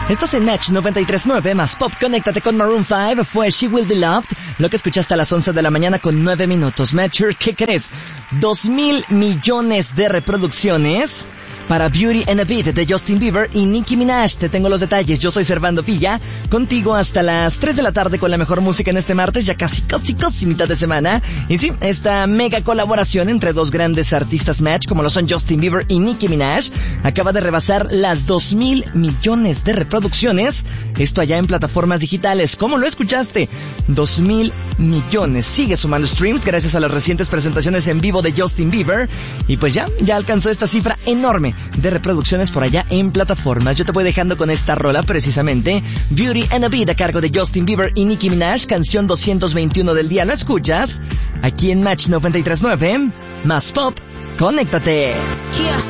Estás en Match 93.9 más Pop. Conéctate con Maroon 5. Fue She Will Be Loved. Lo que escuchaste a las 11 de la mañana con 9 minutos. Matcher, ¿qué crees? 2,000 millones de reproducciones para Beauty and a Beat de Justin Bieber y Nicki Minaj. Te tengo los detalles. Yo soy Servando Villa, contigo hasta las 3 de la tarde con la mejor música en este martes, ya casi mitad de semana. Y sí, esta mega colaboración entre dos grandes artistas Match, como lo son Justin Bieber y Nicki Minaj, acaba de rebasar las 2,000 millones de reproducciones. Esto allá en plataformas digitales. ¿Cómo lo escuchaste? 2,000 millones. Sigue sumando streams gracias a las recientes presentaciones en vivo de Justin Bieber. Y pues ya alcanzó esta cifra enorme de reproducciones por allá en plataformas. Yo te voy dejando con esta rola precisamente, Beauty and a Beat, a cargo de Justin Bieber y Nicki Minaj, canción 221 del día. ¿La escuchas? Aquí en Match 93.9 más Pop. Conéctate.